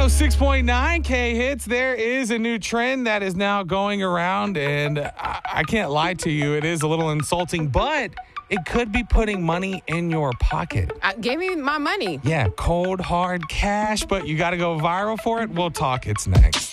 106.9 K Hits. There is a new trend that is now going around, and I can't lie to you. It is a little insulting, but it could be putting money in your pocket. Give me my money. Yeah, cold, hard cash, but you got to go viral for it. We'll talk. It's next.